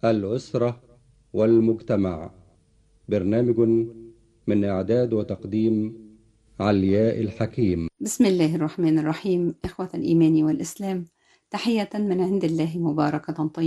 الأسرة والمجتمع. برنامج من إعداد وتقديم علياء الحكيم. بسم الله الرحمن الرحيم. إخوة الإيمان والإسلام، تحية من عند الله مباركة طيبة